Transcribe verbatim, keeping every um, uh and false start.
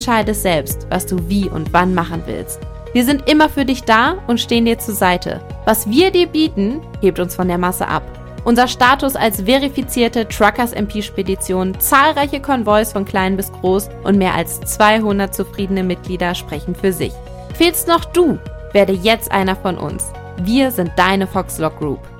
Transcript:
entscheidest selbst, was du wie und wann machen willst. Wir sind immer für dich da und stehen dir zur Seite. Was wir dir bieten, hebt uns von der Masse ab. Unser Status als verifizierte Truckers-M P-Spedition, zahlreiche Konvois von klein bis groß und mehr als zweihundert zufriedene Mitglieder sprechen für sich. Fehlst noch du? Werde jetzt einer von uns. Wir sind deine Foxlog Group.